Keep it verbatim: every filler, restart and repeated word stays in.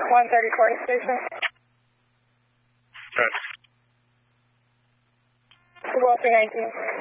one thirty Court Station. Okay. Two oh three nineteen.